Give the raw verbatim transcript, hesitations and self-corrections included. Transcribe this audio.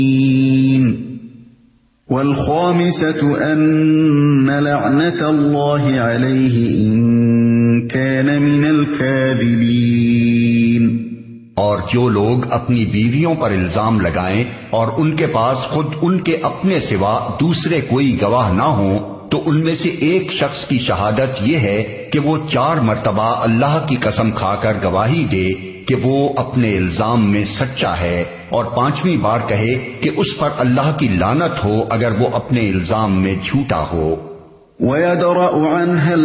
वल्खामिसतु अन्न लअनतल्लाहि अलैहि इन कान मिनल काज़िबीन। और जो लोग अपनी बीवियों पर इल्जाम लगाएं और उनके पास खुद उनके अपने सिवा दूसरे कोई गवाह ना हो, तो उनमें से एक शख्स की शहादत यह है कि वो चार मर्तबा अल्लाह की कसम खाकर गवाही दे कि वो अपने इल्जाम में सच्चा है, और पांचवी बार कहे कि उस पर अल्लाह की लानत हो अगर वो अपने इल्जाम में झूठा हो।